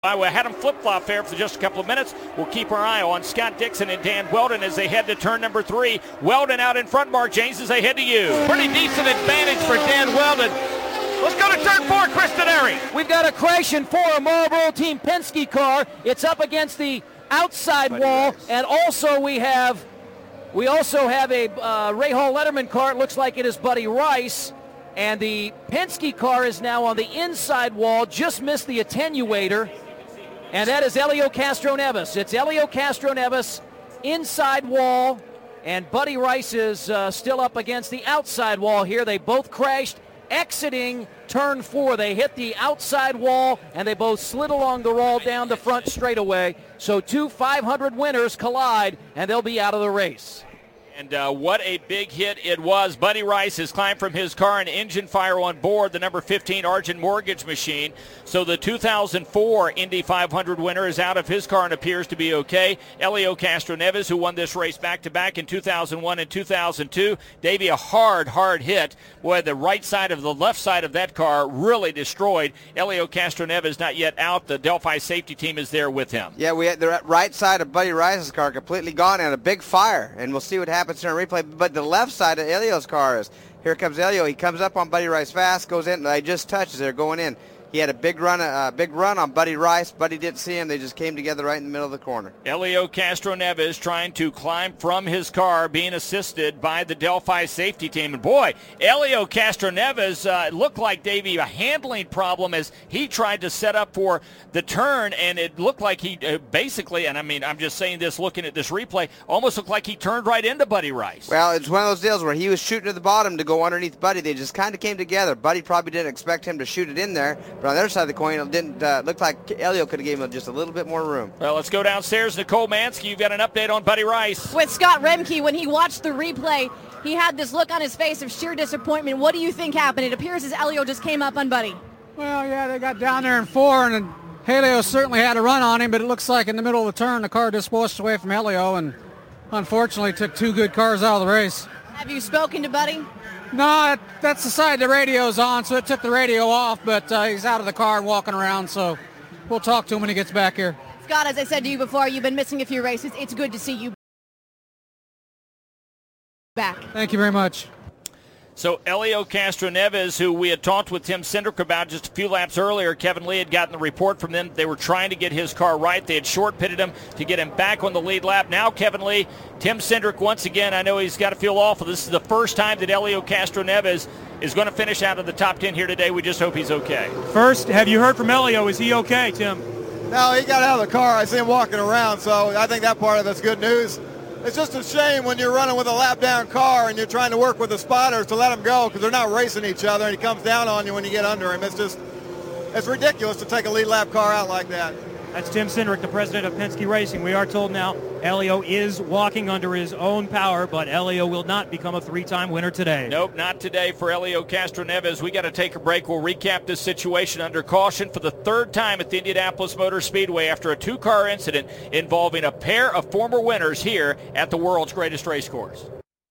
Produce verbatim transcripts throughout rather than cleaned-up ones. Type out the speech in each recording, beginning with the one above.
I had them flip-flop there for just a couple of minutes. We'll keep our eye on Scott Dixon and Dan Weldon as they head to turn number three. Weldon out in front, Mark James, as they head to you. Pretty decent advantage for Dan Weldon. Let's go to turn four, Chris Denari. We've got a crash in four, a Marlboro Team Penske car. It's up against the outside Buddy wall, Rice. and also we have we also have a uh, Ray Hall Letterman car. It looks like it is Buddy Rice. And the Penske car is now on the inside wall, just missed the attenuator. And that is Helio Castroneves. It's Helio Castroneves, inside wall, and Buddy Rice is uh, still up against the outside wall here. They both crashed exiting turn four. They hit the outside wall, and they both slid along the wall down the front straightaway. So two five hundred winners collide, and they'll be out of the race. And uh, what a big hit it was. Buddy Rice has climbed from his car, an engine fire on board, the number fifteen Argent Mortgage Machine. So the two thousand four Indy five hundred winner is out of his car and appears to be okay. Helio Castroneves, who won this race back-to-back in two thousand one and two thousand two. Davey, a hard, hard hit. Boy, the right side of the left side of that car really destroyed. Helio Castroneves not yet out. The Delphi safety team is there with him. Yeah, we had the right side of Buddy Rice's car completely gone and a big fire, and we'll see what happens in a replay. But the left side of Helio's car is, here comes Helio. He comes up on Buddy Rice fast, goes in, and they just touch as they're going in. He had a big run, a uh, big run on Buddy Rice. Buddy didn't see him. They just came together right in the middle of the corner. Helio Castroneves trying to climb from his car, being assisted by the Delphi safety team. And boy, Helio Castroneves uh, looked like, Davey, a handling problem as he tried to set up for the turn, and it looked like he uh, basically, and I mean, I'm just saying this looking at this replay, almost looked like he turned right into Buddy Rice. Well, it's one of those deals where he was shooting to the bottom to go underneath Buddy. They just kind of came together. Buddy probably didn't expect him to shoot it in there. But on the other side of the coin, it didn't uh, look like Helio could have given him just a little bit more room. Well, let's go downstairs. Nicole Mansky, you've got an update on Buddy Rice. With Scott Remke, when he watched the replay, he had this look on his face of sheer disappointment. What do you think happened? It appears as Helio just came up on Buddy. Well, yeah, they got down there in four, and Helio certainly had a run on him, but it looks like in the middle of the turn, the car just washed away from Helio, and unfortunately took two good cars out of the race. Have you spoken to Buddy? No, that's the side the radio's on, so it took the radio off, but uh, he's out of the car and walking around, so we'll talk to him when he gets back here. Scott, as I said to you before, you've been missing a few races. It's good to see you back. Thank you very much. So Helio Castroneves, who we had talked with Tim Cindric about just a few laps earlier, Kevin Lee had gotten the report from them. They were trying to get his car right. They had short pitted him to get him back on the lead lap. Now Kevin Lee, Tim Cindric once again, I know he's got to feel awful. This is the first time that Helio Castroneves is going to finish out of the top ten here today. We just hope he's okay. First, have you heard from Helio? Is he okay, Tim? No, he got out of the car. I see him walking around, so I think that part of it's good news. It's just a shame when you're running with a lap-down car and you're trying to work with the spotters to let them go because they're not racing each other, and he comes down on you when you get under him. It's just, it's ridiculous to take a lead lap car out like that. That's Tim Cindric, the president of Penske Racing. We are told now Helio is walking under his own power, but Helio will not become a three-time winner today. Nope, not today for Helio Castroneves. We got to take a break. We'll recap this situation under caution for the third time at the Indianapolis Motor Speedway after a two-car incident involving a pair of former winners here at the world's greatest race course.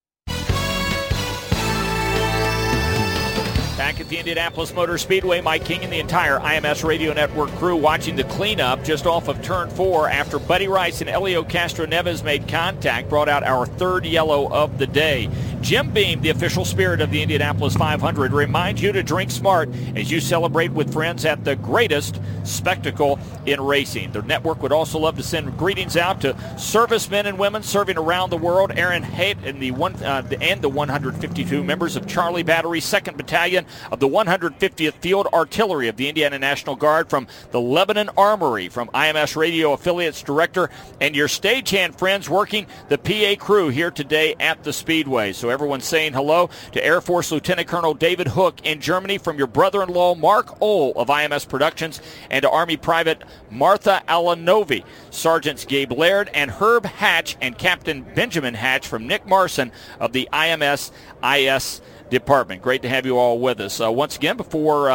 Back at the Indianapolis Motor Speedway, Mike King and the entire I M S Radio Network crew watching the cleanup just off of turn four after Buddy Rice and Helio Castroneves made contact, brought out our third yellow of the day. Jim Beam, the official spirit of the Indianapolis five hundred, reminds you to drink smart as you celebrate with friends at the greatest spectacle in racing. The network would also love to send greetings out to servicemen and women serving around the world. Aaron Haight and the one uh, and the one hundred fifty-two members of Charlie Battery, second Battalion of the one hundred fiftieth Field Artillery of the Indiana National Guard, from the Lebanon Armory, from I M S Radio Affiliates Director, and your stagehand friends working the P A crew here today at the Speedway. So everyone's saying hello to Air Force Lieutenant Colonel David Hook in Germany, from your brother-in-law Mark Ohl of I M S Productions, and to Army Private Martha Alanovi, Sergeants Gabe Laird and Herb Hatch, and Captain Benjamin Hatch from Nick Marson of the I M S I S Department. Great to have you all with us. Uh, once again, before uh,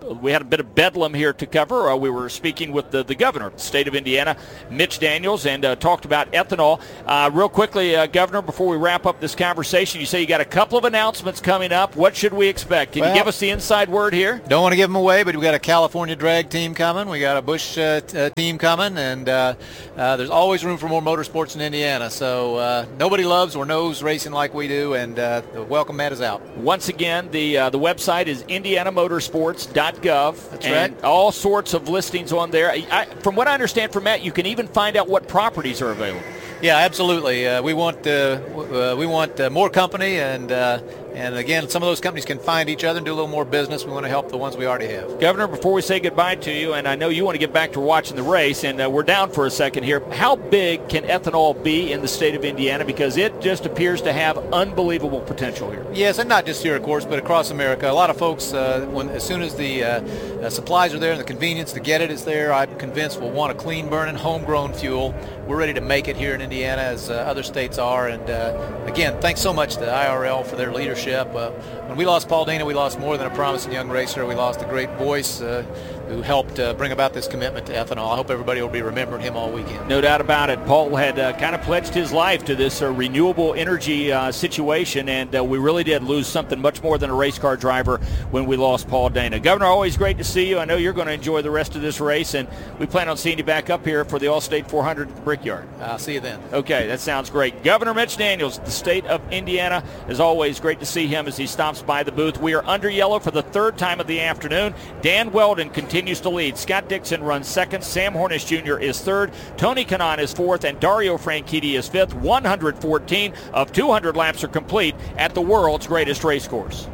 we had a bit of bedlam here to cover. Uh, we were speaking with the, the governor of the state of Indiana, Mitch Daniels, and uh, talked about ethanol. Uh, real quickly, uh, Governor, before we wrap up this conversation, you say you got a couple of announcements coming up. What should we expect? Can well, you give us the inside word here? Don't want to give them away, but we got a California drag team coming. We got a Busch uh, t- uh, team coming, and uh, uh, there's always room for more motorsports in Indiana. So uh, nobody loves or knows racing like we do, and uh, the welcome mat is out. Once again, the uh, the website is indiana motorsports dot gov. That's and right. All sorts of listings on there. I, from what I understand from Matt, you can even find out what properties are available. Yeah, absolutely. Uh, we want uh, w- uh, we want uh, more company, and uh, and again, some of those companies can find each other and do a little more business. We want to help the ones we already have. Governor, before we say goodbye to you, and I know you want to get back to watching the race, and uh, we're down for a second here. How big can ethanol be in the state of Indiana? Because it just appears to have unbelievable potential here. Yes, and not just here, of course, but across America. A lot of folks, uh, when as soon as the uh, uh, supplies are there and the convenience to get it is there, I'm convinced will want a clean-burning, homegrown fuel. We're ready to make it here in Indiana, as uh, other states are. And uh, again, thanks so much to I R L for their leadership. Uh, when we lost Paul Dana, we lost more than a promising young racer. We lost a great voice uh, who helped uh, bring about this commitment to ethanol. I hope everybody will be remembering him all weekend. No doubt about it. Paul had uh, kind of pledged his life to this uh, renewable energy uh, situation, and uh, we really did lose something much more than a race car driver when we lost Paul Dana. Governor, always great to see you. I know you're going to enjoy the rest of this race, and we plan on seeing you back up here for the All-State four hundred at the Brickyard. I'll see you then. Okay, that sounds great. Governor Mitch Daniels, the state of Indiana, as always, great to see him as he stops by the booth. We are under yellow for the third time of the afternoon. Dan Weldon continues to lead. Scott Dixon runs second. Sam Hornish Junior is third. Tony Kanaan is fourth, and Dario Franchitti is fifth. one hundred fourteen of two hundred laps are complete at the world's greatest race course.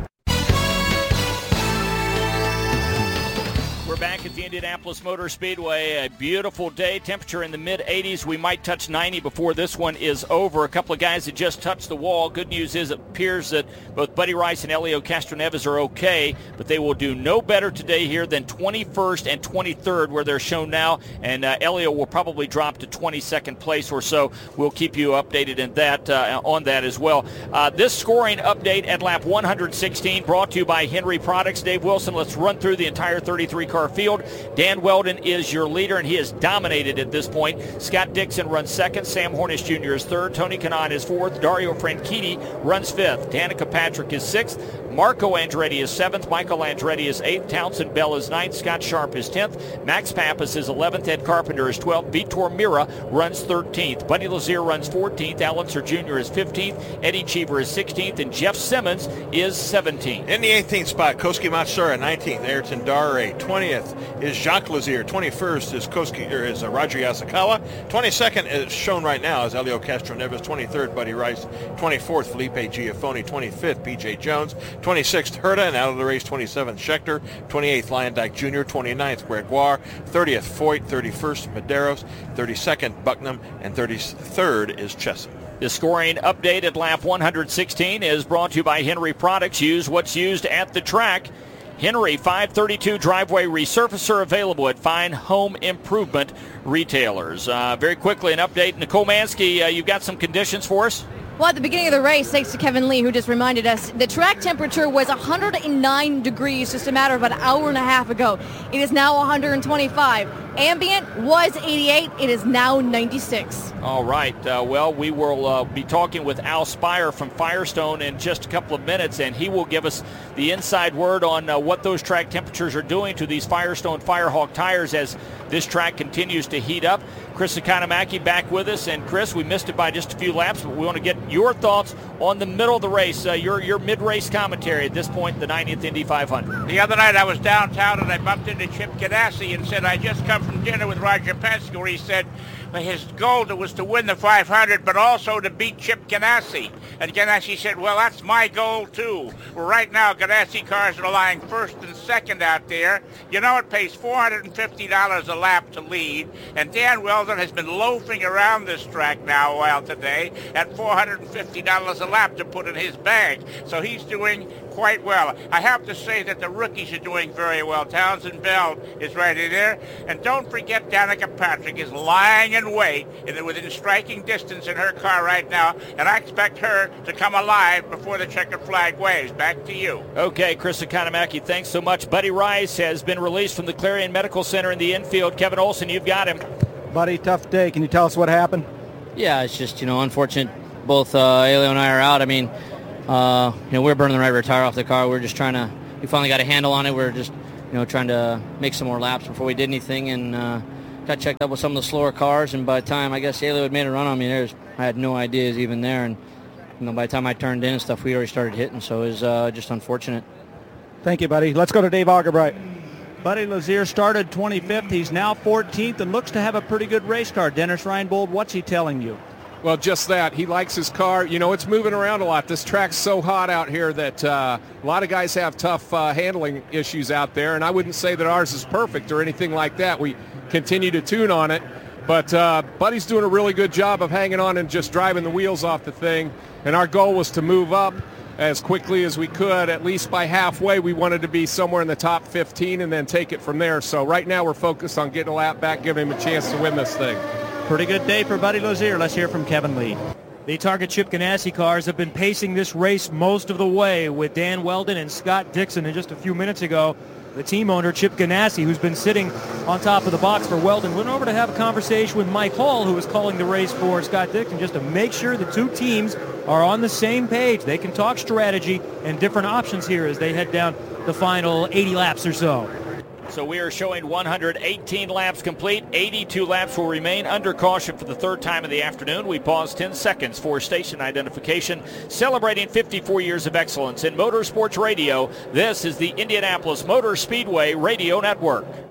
We're back at the Indianapolis Motor Speedway. A beautiful day. Temperature in the mid eighties. We might touch ninety before this one is over. A couple of guys that just touched the wall. Good news is it appears that both Buddy Rice and Helio Castroneves are okay, but they will do no better today here than twenty-first and twenty-third where they're shown now, and uh, Helio will probably drop to twenty-second place or so. We'll keep you updated in that uh, on that as well. Uh, this scoring update at lap one hundred sixteen brought to you by Henry Products. Dave Wilson, let's run through the entire thirty-three car field. Dan Weldon is your leader, and he has dominated at this point. Scott Dixon runs second. Sam Hornish Junior is third. Tony Kanaan is fourth. Dario Franchitti runs fifth. Danica Patrick is sixth. Marco Andretti is seventh. Michael Andretti is eighth. Townsend Bell is ninth. Scott Sharp is tenth. Max Pappas is eleventh. Ed Carpenter is twelfth. Vitor Mira runs thirteenth. Buddy Lazier runs fourteenth. Alan Sir Junior is fifteenth. Eddie Cheever is sixteenth. And Jeff Simmons is seventeenth. In the eighteenth spot, Koski Matsura. nineteenth, Ayrton Dare. twentieth is Jacques Lazier. twenty-first is Koski, or is uh, Roger Yasukawa. twenty-second is shown right now is Helio Castroneves. twenty-third, Buddy Rice. twenty-fourth, Felipe Giafoni. twenty-fifth, P J Jones. twenty-sixth, Herta, and out of the race, twenty-seventh, Schechter. twenty-eighth, Lyondike Junior twenty-ninth, Gregoire. thirtieth, Foyt. thirty-first, Medeiros. thirty-second, Bucknam. And thirty-third is Chesson. The scoring update at lap one hundred sixteen is brought to you by Henry Products. Use what's used at the track. Henry five thirty-two driveway resurfacer available at fine home improvement retailers. Uh, very quickly, an update. Nicole Mansky, uh, you've got some conditions for us? Well, at the beginning of the race, thanks to Kevin Lee, who just reminded us, the track temperature was one hundred nine degrees just a matter of an hour and a half ago. It is now one hundred twenty-five. Ambient was eighty-eight. It is now ninety-six. All right. Uh, well, we will uh, be talking with Al Spire from Firestone in just a couple of minutes, and he will give us the inside word on uh, what those track temperatures are doing to these Firestone Firehawk tires as this track continues to heat up. Chris Economaki back with us, and Chris, we missed it by just a few laps, but we want to get your thoughts on the middle of the race, uh, your your mid-race commentary at this point, the ninetieth Indy five hundred. The other night I was downtown and I bumped into Chip Ganassi and said, I just come from dinner with Roger Penske, where he said his goal was to win the five hundred, but also to beat Chip Ganassi. And Ganassi said, well, that's my goal too. Well, right now, Ganassi cars are lying first and second out there. You know, it pays four hundred fifty dollars a lap to lead, and Dan Weldon has been loafing around this track now a while today at four hundred fifty dollars a lap to put in his bag. So he's doing quite well. I have to say that the rookies are doing very well. Townsend Bell is right in there. And don't forget Danica Patrick is lying in wait in, within striking distance in her car right now. And I expect her to come alive before the checkered flag waves. Back to you. Okay, Chris Economaki, thanks so much. Buddy Rice has been released from the Clarion Medical Center in the infield. Kevin Olson, you've got him. Buddy, tough day. Can you tell us what happened? Yeah, it's just, you know, unfortunate. Both uh, Elio and I are out. I mean, uh, you know, we're burning the right rear tire off the car. We're just trying to, we finally got a handle on it. We're just, you know, trying to make some more laps before we did anything, and uh, got checked up with some of the slower cars. And by the time, I guess, Elio had made a run on me, there's, I had no idea he was even there. And, you know, by the time I turned in and stuff, we already started hitting. So it was uh, just unfortunate. Thank you, buddy. Let's go to Dave Augerbright. Buddy Lazier started twenty-fifth. He's now fourteenth and looks to have a pretty good race car. Dennis Reinbold, what's he telling you? Well, just that. He likes his car. You know, it's moving around a lot. This track's so hot out here that uh, a lot of guys have tough uh, handling issues out there, and I wouldn't say that ours is perfect or anything like that. We continue to tune on it, but uh, Buddy's doing a really good job of hanging on and just driving the wheels off the thing, and our goal was to move up as quickly as we could. At least by halfway, we wanted to be somewhere in the top fifteen and then take it from there. So right now we're focused on getting a lap back, giving him a chance to win this thing. Pretty good day for Buddy Lazier. Let's hear from Kevin Lee. The Target Chip Ganassi cars have been pacing this race most of the way with Dan Weldon and Scott Dixon. And just a few minutes ago, the team owner, Chip Ganassi, who's been sitting on top of the box for Weldon, went over to have a conversation with Mike Hall, who was calling the race for Scott Dixon, just to make sure the two teams are on the same page. They can talk strategy and different options here as they head down the final eighty laps or so. So we are showing one hundred eighteen laps complete. eighty-two laps will remain under caution for the third time of the afternoon. We pause ten seconds for station identification. Celebrating fifty-four years of excellence in motorsports radio, this is the Indianapolis Motor Speedway Radio Network.